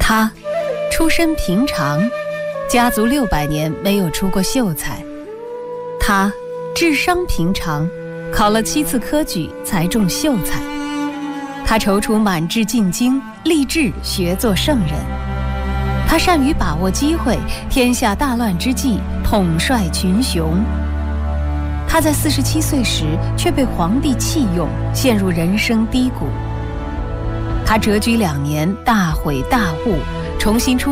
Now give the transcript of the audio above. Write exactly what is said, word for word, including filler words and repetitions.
他出身平常，家族六百年没有出过秀才。他智商平常，考了七次科举才中秀才。他踌躇满志进京，立志学做圣人。他善于把握机会，天下大乱之际统帅群雄。他在四十七岁时却被皇帝弃用，陷入人生低谷。他谪居两年，大悔大悟，重新出